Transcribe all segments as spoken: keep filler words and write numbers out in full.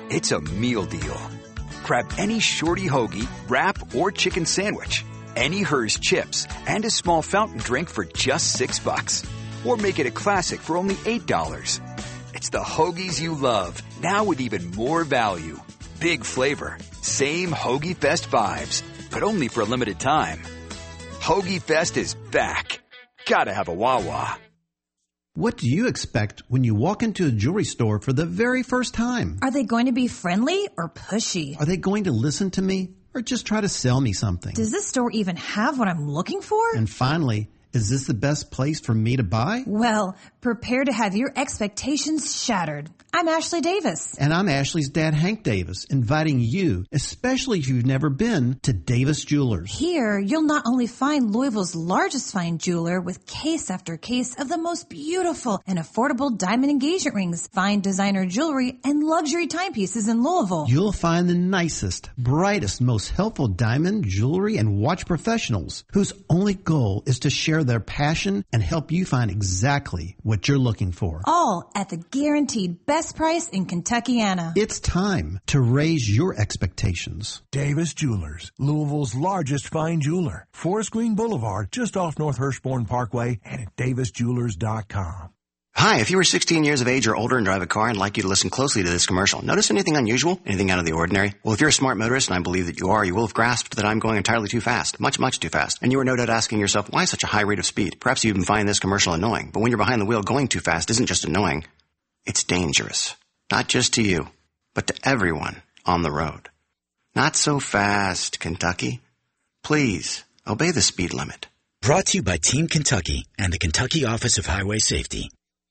It's a meal deal. Grab any Shorty hoagie, wrap, or chicken sandwich, any Hers chips, and a small fountain drink for just six bucks. Or make it a classic for only eight dollars. It's the hoagies you love, now with even more value. Big flavor, same Hoagie Fest vibes, but only for a limited time. Hoagie Fest is back. Gotta have a Wawa. What do you expect when you walk into a jewelry store for the very first time? Are they going to be friendly or pushy? Are they going to listen to me or just try to sell me something? Does this store even have what I'm looking for? And finally, is this the best place for me to buy? Well, prepare to have your expectations shattered. I'm Ashley Davis. And I'm Ashley's dad, Hank Davis, inviting you, especially if you've never been, to Davis Jewelers. Here, you'll not only find Louisville's largest fine jeweler with case after case of the most beautiful and affordable diamond engagement rings, fine designer jewelry, and luxury timepieces in Louisville. You'll find the nicest, brightest, most helpful diamond, jewelry, and watch professionals whose only goal is to share their passion and help you find exactly what you're looking for. All at the guaranteed best price in Kentuckiana. It's time to raise your expectations. Davis Jewelers, Louisville's largest fine jeweler. Forest Green Boulevard, just off North Hirschborn Parkway, and at davis jewelers dot com. Hi, if you were sixteen years of age or older and drive a car, I'd like you to listen closely to this commercial. Notice anything unusual? Anything out of the ordinary? Well, if you're a smart motorist, and I believe that you are, you will have grasped that I'm going entirely too fast. Much, much too fast. And you are no doubt asking yourself, why such a high rate of speed? Perhaps you even find this commercial annoying. But when you're behind the wheel, going too fast isn't just annoying. It's dangerous. Not just to you, but to everyone on the road. Not so fast, Kentucky. Please, obey the speed limit. Brought to you by Team Kentucky and the Kentucky Office of Highway Safety.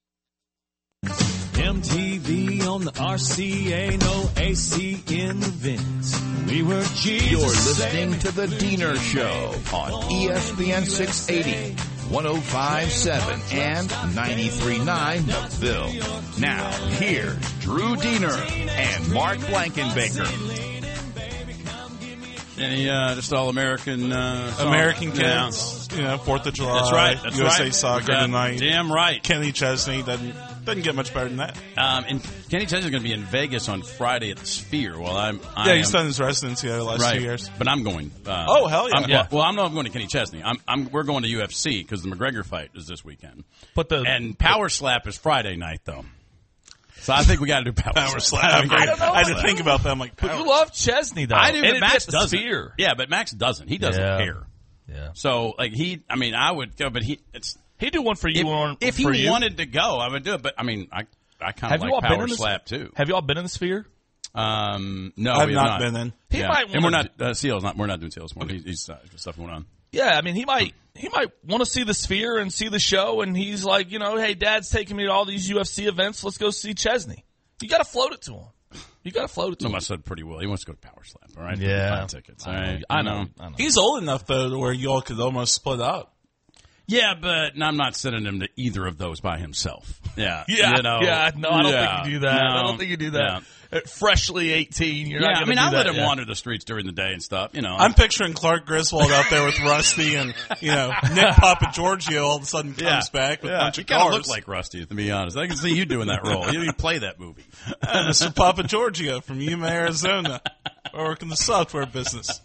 M T V on the R C A, no A C in the vents. We were Jesus. You're listening to The Diener Show on E S P N six eighty, one oh five point seven, and ninety-three point nine The Ville. Now, here's Drew Diener and Mark Blankenbaker. Any uh, just all-American uh, song? American kids, yeah. You know, fourth of July. That's right. That's U S A right. Soccer tonight. Damn right. Kenny Chesney doesn't doesn't get much better than that. Um, and Kenny Chesney's going to be in Vegas on Friday at the Sphere. Well, I'm. I yeah, am, he's done his residency the last right, two years. But I'm going. Uh, oh hell yeah! I'm, yeah. Well, well, I'm not going to Kenny Chesney. I'm. I'm we're going to U F C because the McGregor fight is this weekend. But the and Power Slap is Friday night though. So I think we got to do Power, power Slap. Slap. I, I don't know. I had to think about that. I'm like, but you love Chesney though. I do, and but Max doesn't. Sphere. Yeah, but Max doesn't. He doesn't yeah. care. Yeah. So like he, I mean, I would go, but he, it's he'd do one for you. if, on, if for he you. wanted to go, I would do it. But I mean, I, I kind of you all like been Power in the, Slap too. Have you all been in the Sphere? Um, no, I've we not, have not been in. He yeah. might and we're wanna not uh, Seals. Not we're not doing Seals. Okay. He's, he's uh, stuff going on. Yeah, I mean, he might he might want to see the Sphere and see the show, and he's like, you know, hey, Dad's taking me to all these U F C events. Let's go see Chesney. You got to float it to him. You got to float it to no, him. I said pretty well. He wants to go to Power Slap. All right. Yeah. Buy tickets. I All know. right. I know. I know. He's old enough though to where y'all could almost split up. Yeah, but I'm not sending him to either of those by himself. Yeah. Yeah. You know, yeah. No, I don't yeah, think you do that. No, I don't think you do that. Yeah. At freshly eighteen, you're yeah, not I going mean, to do I that. let him yeah. wander the streets during the day and stuff. You know, I'm picturing Clark Griswold out there with Rusty, and you know Nick Papa Giorgio all of a sudden comes yeah. back with yeah. a bunch you of kind of cars. look like Rusty, to be honest. I can see you doing that role. You didn't even play that movie. Uh, Mister Papa Giorgio from Yuma, Arizona. I work in the software business.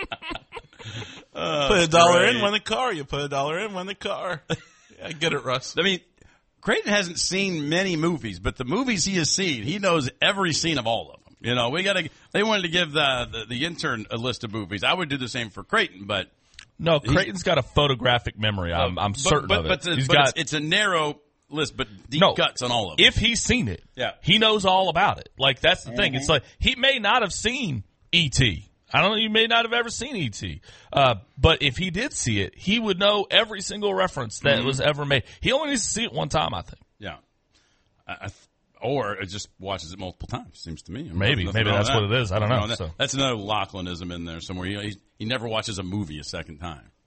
Oh, put a dollar great. in, win the car. You put a dollar in, win the car. Yeah, get it, Russ. I mean, Creighton hasn't seen many movies, but the movies he has seen, he knows every scene of all of them. You know, we got to. They wanted to give the, the the intern a list of movies. I would do the same for Creighton, but no, Creighton's got a photographic memory. I'm, I'm but, certain but, of it. But, the, he's but got it's, it's a narrow list, but deep no, cuts on all of them. If he's seen it, yeah. he knows all about it. Like that's the mm-hmm. thing. It's like he may not have seen E T I don't know. You may not have ever seen E T Uh, but if he did see it, he would know every single reference that mm-hmm. was ever made. He only needs to see it one time, I think. Yeah. I, I, or it just watches it multiple times, seems to me. I mean, maybe. Maybe that's that. what it is. I don't know. No, that, so. That's another Laughlinism in there somewhere. He, he, he never watches a movie a second time.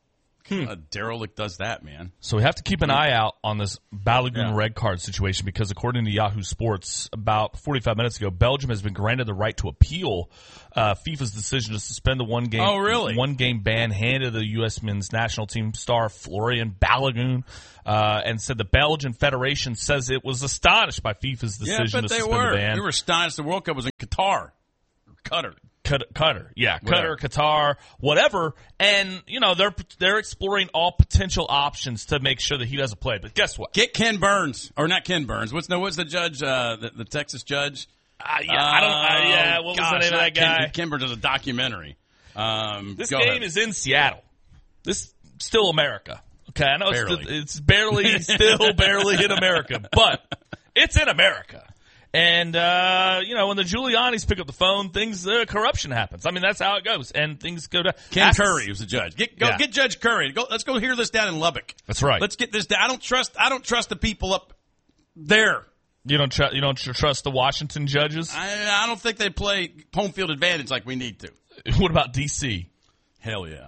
Hmm. A derelict does that, man. So we have to keep an eye out on this Balogun Yeah. red card situation because according to Yahoo Sports, about forty-five minutes ago, Belgium has been granted the right to appeal uh, FIFA's decision to suspend the one game Oh, really? one game ban handed to the U S men's national team star Florian Balogun, uh, and said the Belgian Federation says it was astonished by FIFA's decision yeah, but to they suspend were. the ban. They were astonished the World Cup was in Qatar. Qatar. Qatar, Qatar, yeah, Whatever. Qatar, Qatar, whatever, and you know they're they're exploring all potential options to make sure that he doesn't play. But guess what? Get Ken Burns, or not Ken Burns. What's no? What's the judge? Uh, the, the Texas judge. Uh, yeah, I don't. Uh, yeah, what was Gosh, the name of not that guy? Ken, Ken Burns does a documentary. Um, This go game ahead. is in Seattle. This still America. Okay, I know it's Barely. still, it's barely still barely in America, but it's in America. And, uh, you know, when the Giulianis pick up the phone, things, uh, corruption happens. I mean, that's how it goes. And things go to... Ken Ask- Curry was the judge. Get go Yeah. get Judge Curry. Go, let's go hear this down in Lubbock. That's right. Let's get this down. I don't trust. I don't trust the people up there. You don't, tr- you don't tr- trust the Washington judges? I, I don't think they play home field advantage like we need to. What about D C? Hell yeah.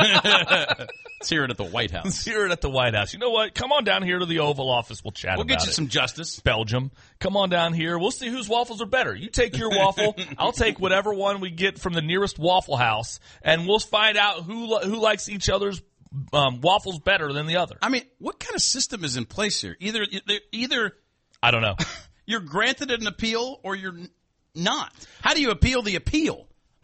Let's hear it at the White House. Let's hear it at the White House. You know what? Come on down here to the Oval Office. We'll chat We'll about get you it. some justice. Belgium. Come on down here. We'll see whose waffles are better. You take your waffle. I'll take whatever one we get from the nearest Waffle House, and we'll find out who li- who likes each other's um, waffles better than the other. I mean, what kind of system is in place here? Either either I don't know. You're granted an appeal or you're n- not. How do you appeal the appeal?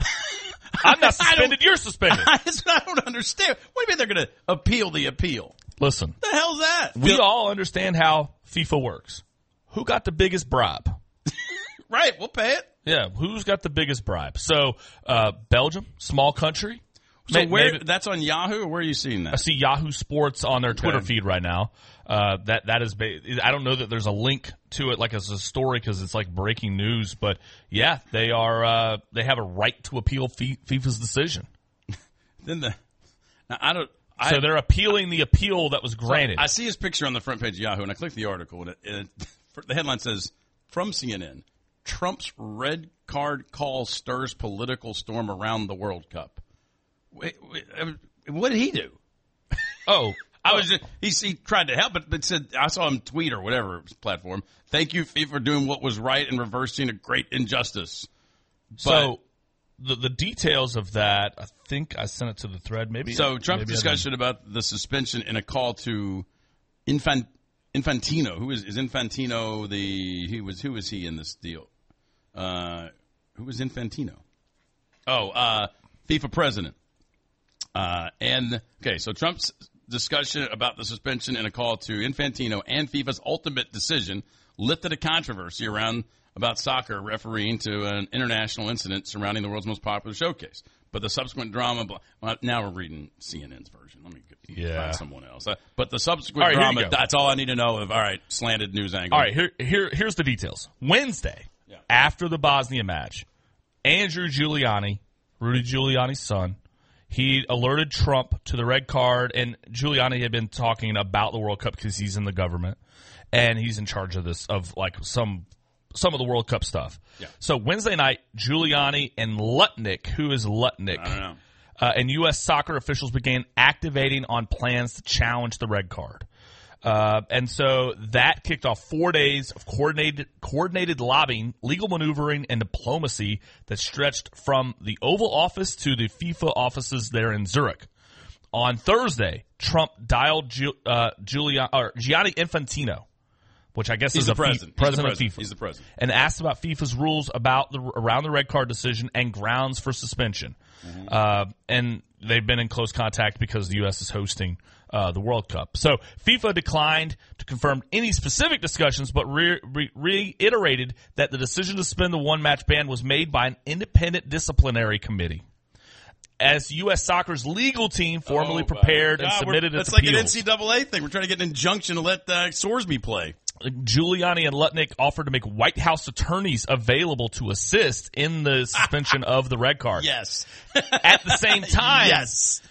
I'm not suspended. You're suspended. I, I don't understand. What do you mean they're going to appeal the appeal? Listen. What the hell's that? We all understand how FIFA works. Who got the biggest bribe? Right, we'll pay it. Yeah, who's got the biggest bribe? So, uh, Belgium, small country. So May- where maybe- that's on Yahoo, or where are you seeing that? I see Yahoo Sports on their Twitter Okay. feed right now. Uh, that that is, ba- I don't know that there's a link to it like as a story because it's like breaking news. But yeah, they are. Uh, they have a right to appeal F- FIFA's decision. Then the now I don't. I, So they're appealing the appeal that was so granted. I see his picture on the front page of Yahoo, and I click the article, and, it, and it, the headline says from C N N: Trump's red card call stirs political storm around the World Cup. Wait, wait, uh, what did he do? Oh, I was just, he, he tried to help, but, but said I saw him tweet or whatever platform. Thank you, FIFA, for doing what was right and reversing a great injustice. But, so the the details of that, I think I sent it to the thread. Maybe so Trump's maybe I discussion about the suspension and a call to Infant, Infantino. Who is is Infantino? The he was who was he in this deal? Uh, who was Infantino? Oh, uh, FIFA president. Uh, and okay, so Trump's discussion about the suspension and a call to Infantino and FIFA's ultimate decision lifted a controversy around about soccer refereeing to an international incident surrounding the world's most popular showcase. But the subsequent drama, blah, well, now we're reading C N N's version. Let me get, Yeah. find someone else. Uh, but the subsequent All right, here you drama, go. that's all I need to know of, all right, slanted news angle. All right, here, here, here's the details. Wednesday, Yeah. after the Bosnia match, Andrew Giuliani, Rudy Giuliani's son, he alerted Trump to the red card, and Giuliani had been talking about the World Cup because he's in the government, and he's in charge of this, of like some some of the World Cup stuff. Yeah. So Wednesday night, Giuliani and Lutnick, who is Lutnick, I don't know. Uh, and U S soccer officials began activating on plans to challenge the red card. Uh, and so that kicked off four days of coordinated coordinated lobbying, legal maneuvering, and diplomacy that stretched from the Oval Office to the FIFA offices there in Zurich. On Thursday, Trump dialed Giu, uh, Giuliani, or Gianni Infantino, which I guess He's is the a president. Fi- He's the president of president. FIFA. He's the president. And asked about FIFA's rules about the around the red card decision and grounds for suspension. Mm-hmm. Uh, and they've been in close contact because the U S is hosting uh, the World Cup. So FIFA declined to confirm any specific discussions, but re- re- reiterated that the decision to suspend the one-match ban was made by an independent disciplinary committee. As U S Soccer's legal team formally Oh, prepared God, and submitted we're- its That's like an appeals. N C double A thing. We're trying to get an injunction to let uh, Sorsby play. Giuliani and Lutnick offered to make White House attorneys available to assist in the suspension of the red card. Yes. At the same time, Yes.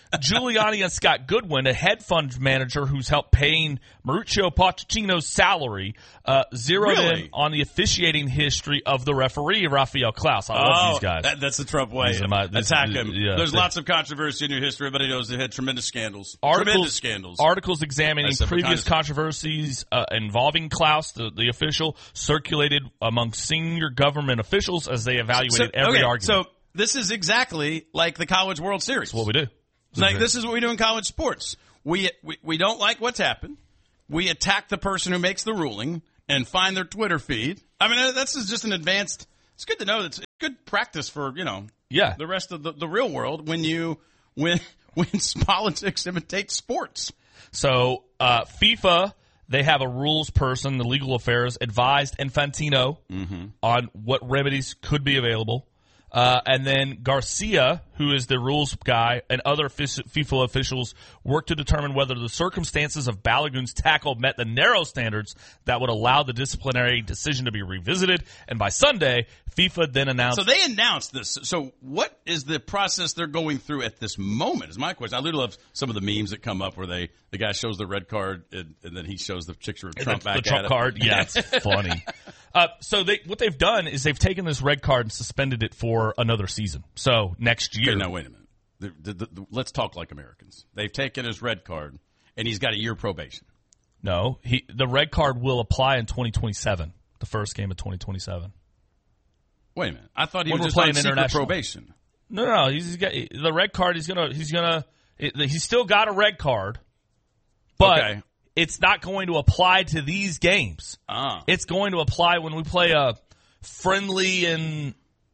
Giuliani and Scott Goodwin, a hedge fund manager who's helped paying Mauricio Pochettino's salary, uh, zeroed Really? in on the officiating history of the referee, Rafael Klaus. I love oh, these guys. That, that's the Trump way. These are my- this- Attack him. yeah, There's they- lots of controversy in your history. Everybody knows they had tremendous scandals. Articles, tremendous scandals. Articles examining Except for previous kind of- controversies uh, involving Klaus, the, the official, circulated among senior government officials as they evaluated So- every okay, argument. So this is exactly like the College World Series. That's what we do. Like this is what we do in college sports. We, we we don't like what's happened. We attack the person who makes the ruling and find their Twitter feed. I mean, this is just an advanced. It's good to know that it's good practice for you know. Yeah. The rest of the, the real world when you when when politics imitate sports. So uh, FIFA, they have a rules person, the legal affairs, advised Infantino Mm-hmm. on what remedies could be available. Uh, and then Garcia, who is the rules guy, and other FIFA officials worked to determine whether the circumstances of Balogun's tackle met the narrow standards that would allow the disciplinary decision to be revisited. And by Sunday, FIFA then announced... So they announced this. So what is the process they're going through at this moment is my question. I literally love some of the memes that come up where they the guy shows the red card and, and then he shows the picture of Trump the, back the Trump at card. him. Yeah, it's funny. Uh, so they what they've done is they've taken this red card and suspended it for another season. So next year. Okay, now, wait a minute. The, the, the, the, let's talk like Americans. They've taken his red card, and he's got a year probation. No, he the red card will apply in twenty twenty-seven, the first game of twenty twenty-seven. Wait a minute. I thought he When was we're just playing on secret international. probation. No, no, he's, he's got the red card. He's gonna he's gonna it, he's still got a red card, but Okay. it's not going to apply to these games. Ah. It's going to apply when we play a friendly and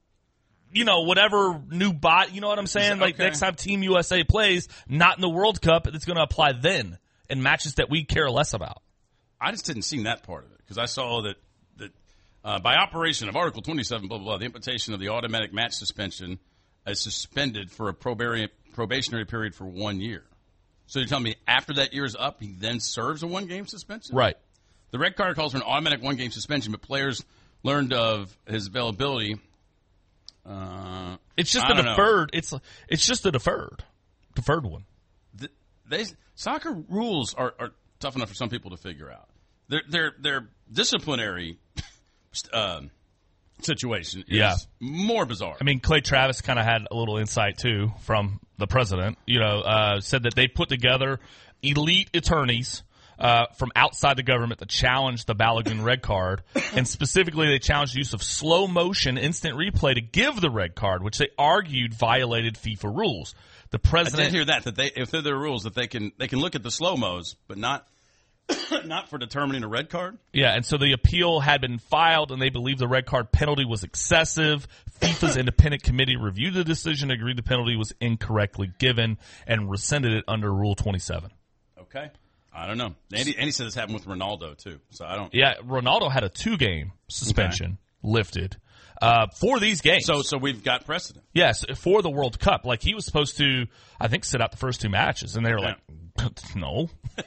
you know whatever new bot. You know what I'm saying? Like Okay. next time Team U S A plays, not in the World Cup, it's going to apply then in matches that we care less about. I just didn't see that part of it because I saw that that uh, by operation of Article twenty-seven, blah, blah, blah, the imposition of the automatic match suspension is suspended for a probari- probationary period for one year. So you're telling me after that year is up, he then serves a one-game suspension? Right. The red card calls for an automatic one-game suspension, but players learned of his availability. Uh, It's just I a don't know. deferred. It's it's just a deferred, deferred one. The, they soccer rules are, are tough enough for some people to figure out. Their their their disciplinary um, situation is Yeah. more bizarre. I mean, Clay Travis kind of had a little insight too from the president. You know, uh, said that they put together elite attorneys uh, from outside the government to challenge the Balogun red card, and specifically they challenged the use of slow motion instant replay to give the red card, which they argued violated FIFA rules. The I president did hear that that they if they're their rules that they can they can look at the slow mos, but not not for determining a red card. Yeah, and so the appeal had been filed, and they believe the red card penalty was excessive. FIFA's independent committee reviewed the decision, agreed the penalty was incorrectly given, and rescinded it under Rule twenty-seven. Okay, I don't know. Andy, Andy said this happened with Ronaldo too, so I don't. Yeah, Ronaldo had a two-game suspension lifted uh, for these games. So, so we've got precedent. Yes, for the World Cup. Like, he was supposed to, I think, sit out the first two matches, and they were Yeah. like, no.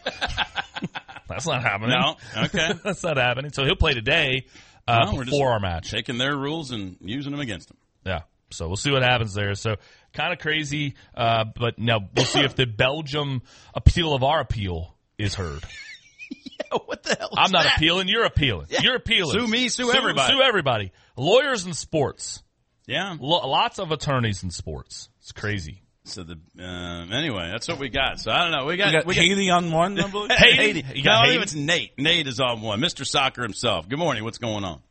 That's not happening. No, okay. That's not happening. So he'll play today uh, No, we're just before our match. Taking their rules and using them against them. Yeah. So we'll see what happens there. So kind of crazy, uh, but now we'll see if the Belgium appeal of our appeal is heard. Yeah, what the hell? Is I'm not that? appealing. You're appealing. Yeah. You're appealing. Sue me, sue everybody. Sue everybody. Lawyers in sports. Yeah. Lo- lots of attorneys in sports. It's crazy. So the uh, anyway, that's what we got. So I don't know. We got We got we Haiti on one, I believe. Haiti. Haiti. You No, got I Haiti? believe it's Nate. Nate is on one. Mister Soccer himself. Good morning. What's going on?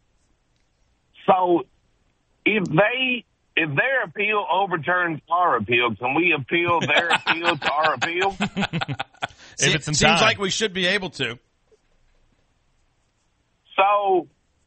So if they if their appeal overturns our appeal, can we appeal their appeal to our appeal? If it's in Seems time. like we should be able to. So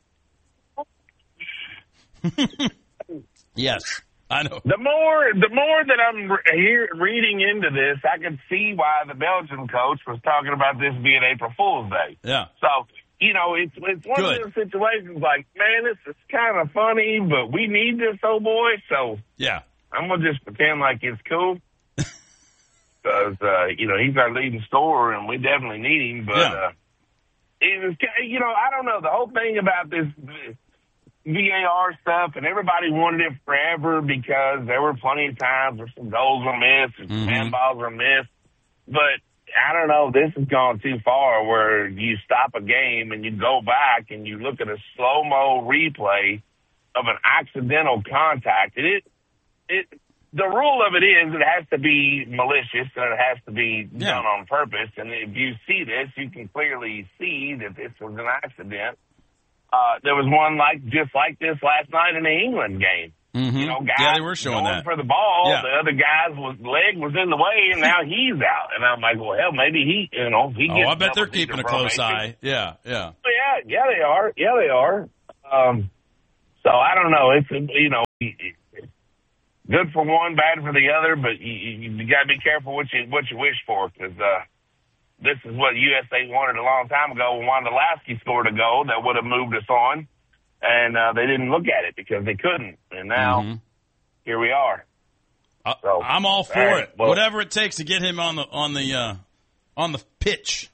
Yes, I know. the more the more that I'm re- here reading into this, I can see why the Belgian coach was talking about this being April Fool's Day. Yeah. So, you know, it's it's one Good. of those situations like, man, this is kind of funny, but we need this old boy, so Yeah. I'm going to just pretend like it's cool. Because, uh, you know, he's our leading scorer, and we definitely need him. But, Yeah. uh, it was, you know, I don't know. The whole thing about this, V A R stuff, and everybody wanted it forever because there were plenty of times where some goals were missed and some Mhm. handballs were missed. But I don't know, this has gone too far where you stop a game and you go back and you look at a slow-mo replay of an accidental contact. And it, it, the rule of it is it has to be malicious and it has to be Yeah. done on purpose. And if you see this, you can clearly see that this was an accident. Uh, there was one like just like this last night in the England game. Mm-hmm. You know, guys yeah, they were showing going that. for the ball. Yeah. The other guy's was, leg was in the way, and now he's out. And I'm like, well, hell, maybe he, you know, he Oh, gets I bet they're double keeping a digit close probation. eye. Yeah, yeah. But yeah, yeah, they are. Yeah, they are. Um, so I don't know. It's, you know, it's good for one, bad for the other, but you, you, you got to be careful what you what you wish for, because uh, this is what U S A wanted a long time ago when Wanda Lasky scored a goal that would have moved us on, and uh, they didn't look at it because they couldn't, and now Mhm. here we are. I, So, I'm all for all right, it. well- Whatever it takes to get him on the on the uh, on the pitch.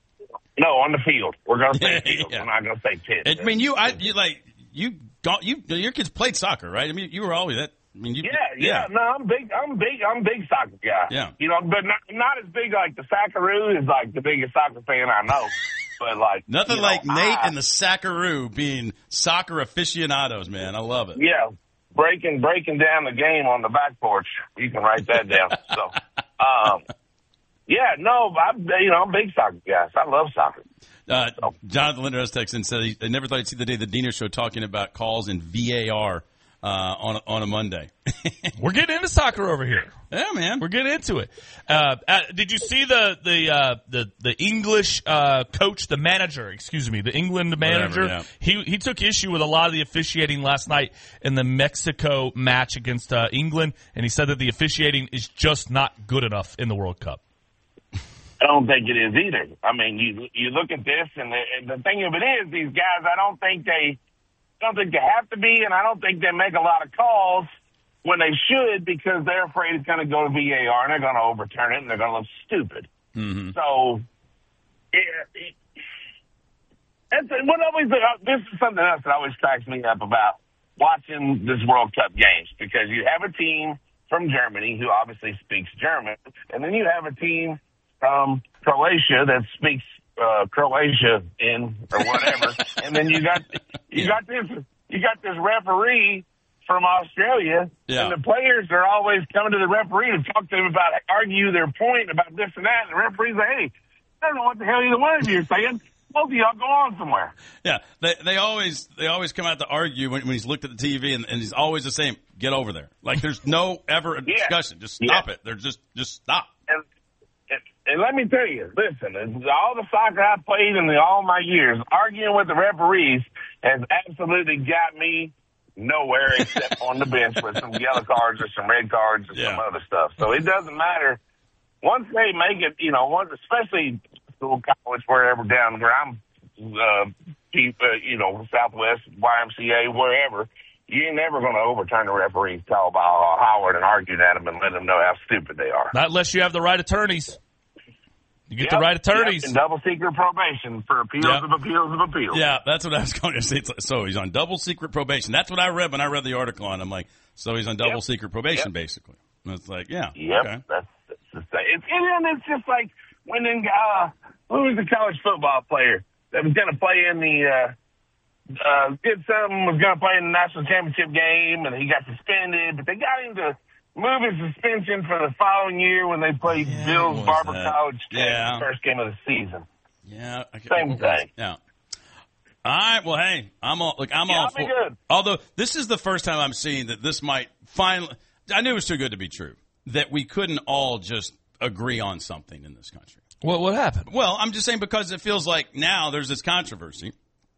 No, on the field. We're going to say field. Yeah. We're not going to say pitch. I mean, you, I, you like you got you. Your kids played soccer, right? I mean, you were always that. I mean, you, Yeah, yeah, no, I'm big. I'm big. I'm a big soccer guy. Yeah. you know, but not not as big like the Sackaroo is like the biggest soccer fan I know. But like Nothing you like know, Nate I- and the Sackaroo being soccer aficionados, man. I love it. Yeah, breaking breaking down the game on the back porch. You can write that down. So, um, yeah, no, I'm you know I'm a big soccer guy. So I love soccer. Uh, Jonathan Linder has texted and said he, he never thought he'd see the day of the Diener Show talking about calls in V A R uh, on a, on a Monday. We're getting into soccer over here. Yeah, man. We're getting into it. Uh, uh, did you see the the uh, the the English uh, coach, the manager? Excuse me, the England manager. Whatever, yeah. He he took issue with a lot of the officiating last night in the Mexico match against uh, England, and he said that the officiating is just not good enough in the World Cup. I don't think it is either. I mean, you you look at this, and the, and the thing of it is, these guys, I don't think they, I don't think they have to be, and I don't think they make a lot of calls when they should because they're afraid it's going to go to V A R and they're going to overturn it and they're going to look stupid. Mm-hmm. So, it, it, that's what always. Uh, this is something else that always cracks me up about watching this World Cup games, because you have a team from Germany who obviously speaks German, and then you have a team from Croatia that speaks uh, Croatia in or whatever, and then you got you got this you got this referee from Australia, Yeah. and the players are always coming to the referee to talk to him about argue their point about this and that, and the referee's like, "Hey, I don't know what the hell either one of you are saying. Both of y'all go on somewhere." Yeah, they they always they always come out to argue when, when he's looked at the T V, and, and he's always the same. Get over there. Like there's no ever a Yeah. discussion. Just stop Yeah. it. They're just just stop. And, and, and let me tell you, listen, all the soccer I played in the, all my years, arguing with the referees has absolutely got me nowhere except on the bench with some yellow cards or some red cards or Yeah. some other stuff. So it doesn't matter. Once they make it, you know, once, especially school, college, wherever down where I'm, uh, keep, uh, you know, Southwest, Y M C A, wherever, you ain't never going to overturn the referee's call by Howard and argue at them and let them know how stupid they are. Not unless you have the right attorneys. You get Yep, the right attorneys. Yep, and double secret probation for appeals Yep. of appeals of appeals. Yeah, that's what I was going to say. It's like, so he's on double secret probation. That's what I read when I read the article, and I'm like, so he's on double Yep. secret probation, Yep. basically. And it's like, yeah, Yep, okay. that's, that's the thing. It's, and then it's just like when then, uh, who was the college football player that was going to play in the, uh, uh, did something, was going to play in the national championship game, and he got suspended, but they got him to move his suspension for the following year when they played Yeah, Bill's what was Barber that? College Yeah. the first game of the season. Yeah, I, Same what was- thing. Yeah. All right. Well, hey, I'm all look. I'm Yeah, all I'll for. be good. Although this is the first time I'm seeing that this might finally. I knew it was too good to be true that we couldn't all just agree on something in this country. What what happened? Well, I'm just saying because it feels like now there's this controversy,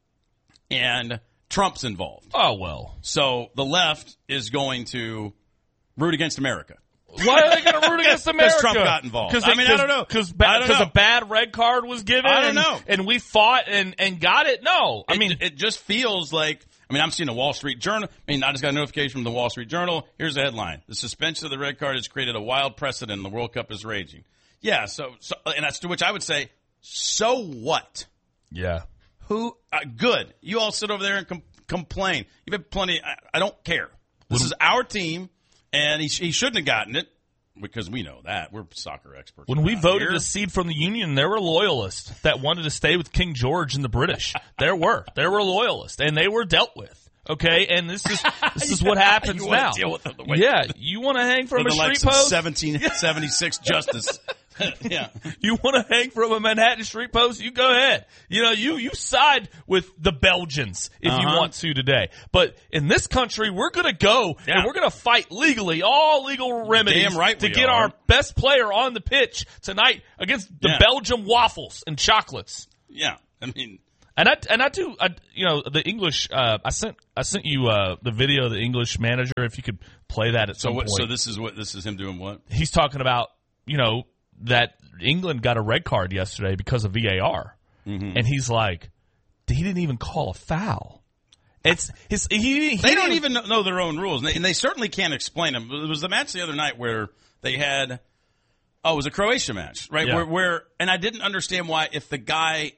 and Trump's involved. Oh well. So the left is going to root against America. Why are they going to root against America? Because Trump got involved. Cause I mean, I don't know. Because I don't know. a bad red card was given. I don't and, know. And we fought and, and got it. No, I It- mean, it just feels like. I mean, I'm seeing the Wall Street Journal. I mean, I just got a notification from the Wall Street Journal. Here's the headline: the suspension of the red card has created a wild precedent. And the World Cup is raging. Yeah. So, so, and that's to which I would say, so what? yeah. Who? Uh, good. You all sit over there and com- complain. You've had plenty. I, I don't care. This when, is our team, and he, he shouldn't have gotten it because we know that. We're soccer experts. When we voted here. to cede from the Union, there were loyalists that wanted to stay with King George and the British. There were. There were loyalists, and they were dealt with. Okay, and this is this is what happens you now. Deal with them the way yeah, you want to hang from the a street likes post? Of seventeen seventy-six justice. yeah, you want to hang from a Manhattan street post? You go ahead. You know, you you side with the Belgians if uh-huh. you want to today. But in this country, we're going to go yeah. and we're going to fight legally, all legal remedies Damn right to we get are. our best player on the pitch tonight against the yeah. Belgium waffles and chocolates. Yeah, I mean. And I and I do I, you know the English uh, I sent I sent you uh, the video of the English manager if you could play that at so some what, point. So this is what this is him doing what? He's talking about you know that England got a red card yesterday because of V A R, mm-hmm. and he's like he didn't even call a foul. It's his he, he they don't even know their own rules, and they, and they certainly can't explain them. It was the match the other night where they had oh it was a Croatia match right yeah. where where and I didn't understand why if the guy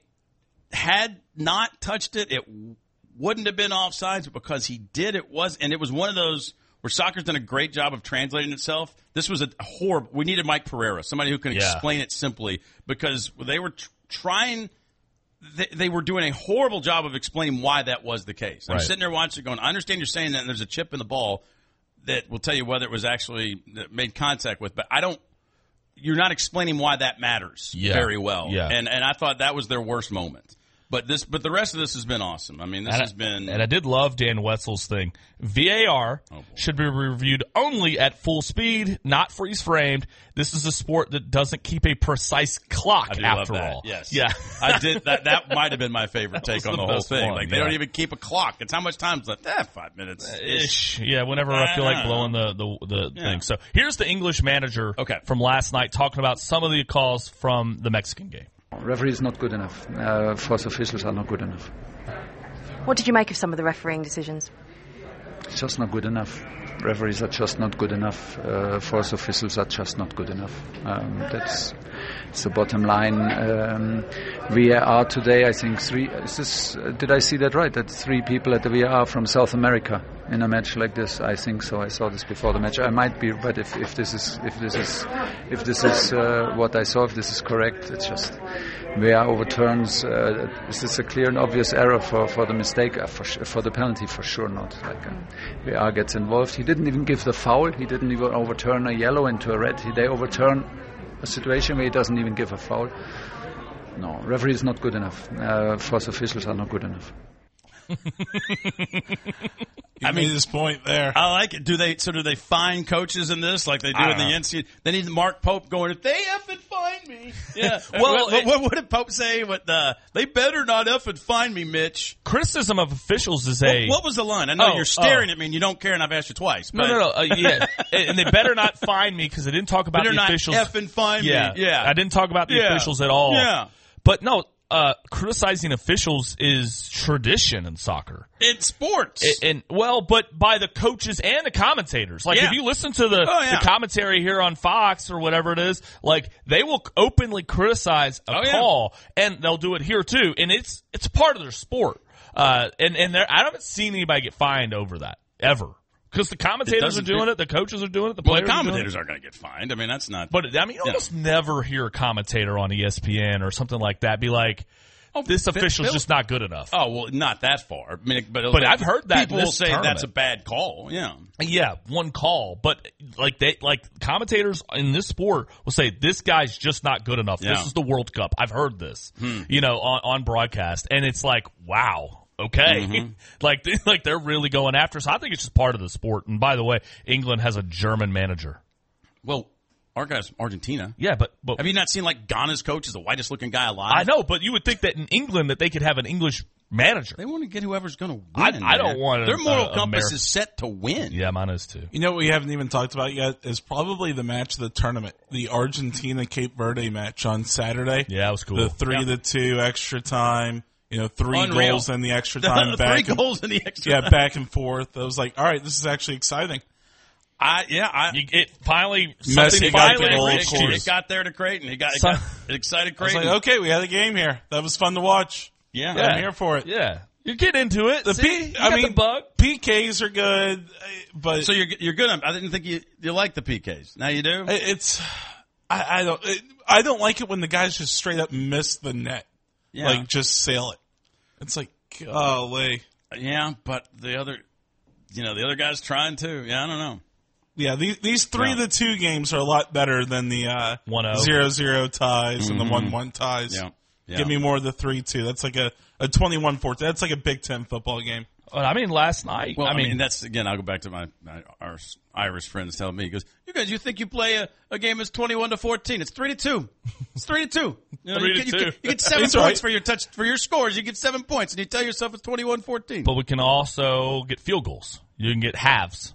had not touched it, it wouldn't have been offsides, but because he did, it was. And it was one of those where soccer's done a great job of translating itself. This was a horrible. We needed Mike Pereira, somebody who can yeah. explain it simply, because they were tr- trying. They, they were doing a horrible job of explaining why that was the case. I'm right. sitting there watching, going, I understand you're saying that and there's a chip in the ball that will tell you whether it was actually made contact with, but I don't. You're not explaining why that matters yeah. very well. Yeah. And and I thought that was their worst moment. But this, but the rest of this has been awesome. I mean, this and has I, been. And I did love Dan Wetzel's thing. V A R oh, should be reviewed only at full speed, not freeze framed. This is a sport that doesn't keep a precise clock. I do after love that. all, yes, yeah, I did. That that might have been my favorite take on the, the whole thing. One, like they yeah. don't even keep a clock. It's how much time's left. Eh, five minutes ish. Yeah, whenever I feel like blowing the the, the yeah. thing. So here's the English manager okay. from last night talking about some of the calls from the Mexican game. Referee is not good enough. Uh, force officials are not good enough. What did you make of some of the refereeing decisions? It's just not good enough. Referees are just not good enough. Uh, force officials are just not good enough. Um, that's, that's the bottom line. Um, V A R today, I think three. Is this? Uh, did I see that right? That three people at the V A R from South America in a match like this. I think so. I saw this before the match. I might be, but if, if this is if this is if this is uh, what I saw, if this is correct, it's just V A R overturns. Uh, is this a clear and obvious error for, for the mistake? Uh, for for the penalty, for sure not. Like uh, V A R gets involved. He didn't even give the foul. He didn't even overturn a yellow into a red. He, they overturn a situation where he doesn't even give a foul. No, referee is not good enough. Uh, force officials are not good enough. You I made mean, this point there. I like it. Do they? So do they fine coaches in this, like they do in the N C double A? They need Mark Pope going, if they effing fine me. Yeah. well, what, what, what did Pope say? What the? They better not effing fine me, Mitch. Criticism of officials is a. What, what was the line? I know oh, you're staring oh. at me and you don't care, and I've asked you twice. But. No, no, no. Uh, yeah, and they better not fine me because they didn't talk about better the not officials. Effing fine yeah, me. Yeah. I didn't talk about the yeah. officials at all. Yeah. But no. Uh, criticizing officials is tradition in soccer. In sports. And, and well, but by the coaches and the commentators. Like yeah. if you listen to the, oh, yeah. the commentary here on Fox or whatever it is, like they will openly criticize a oh, call yeah. and they'll do it here too. And it's it's a part of their sport. Uh, and and I haven't seen anybody get fined over that ever. Because the commentators are doing it, the coaches are doing it, the well, players the commentators are aren't going to get fined. I mean, that's not. But I mean, you yeah. almost never hear a commentator on E S P N or something like that be like, "Oh, this official's just not good enough." Oh well, not that far. I mean, but but I've heard that people will say tournament. That's a bad call. Yeah, yeah, one call. But like they, like commentators in this sport will say, "This guy's just not good enough." Yeah. This is the World Cup. I've heard this, hmm. you know, on, on broadcast, and it's like, wow. Okay, mm-hmm. like they, like they're really going after. So I think it's just part of the sport. And by the way, England has a German manager. Well, our guy's Argentina. Yeah, but, but have you not seen like Ghana's coach is the whitest looking guy alive? I know, but you would think that in England that they could have an English manager. They want to get whoever's going to win. I, I don't want their moral uh, compass America. is set to win. Yeah, mine is too. You know what we haven't even talked about yet is probably the match of the tournament, the Argentina Cape Verde match on Saturday. Yeah, it was cool. The three yeah. to two extra time. You know, three Unreal. goals in the extra time. three back and, goals in the extra yeah, time. back and forth. I was like, all right, this is actually exciting. I yeah, I, you, it finally Messi something got finally the goal, reached of you. course. It got there to Creighton. He got, So, it got it excited I was Creighton. like, okay, we had a game here. That was fun to watch. Yeah, I'm here for it. Yeah. You get into it. The See, P, you I got mean, the bug. P Ks are good, but So you're you're good. I didn't think you you like the P Ks. Now you do. it's I, I don't it, I don't like it when the guys just straight up miss the net, Yeah. like just sail it. It's like golly. Yeah, but the other, you know, the other guy's trying too. Yeah, I don't know. Yeah, these these three Yeah. to two games are a lot better than the uh, one oh. zero zero ties and the Mhm. one one ties. Yeah. Yeah. Give me more of the three two. That's like a a twenty-one fourteen. That's like a Big Ten football game. I mean, last night. Well, I I mean, mean, that's again. I'll go back to my, my our Irish friends telling me, he goes, "You guys, you think you play a, a game as twenty-one to fourteen? It's three to two. It's three to two. You know, Three you, to get, you, two. get, you get seven He's points right. for your touch for your scores. You get seven points, and you tell yourself it's twenty-one fourteen. but we can also get field goals. You can get halves.